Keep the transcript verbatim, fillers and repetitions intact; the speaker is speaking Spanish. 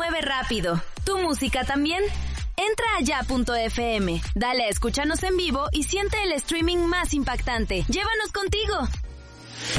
mueve rápido. ¿Tu música también? Entra a ya punto efe eme, dale a escúchanos en vivo y siente el streaming más impactante. ¡Llévanos contigo!